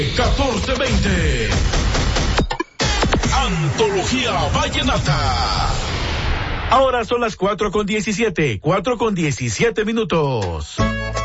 1420. Antología Vallenata. Ahora son las 4:17 minutos.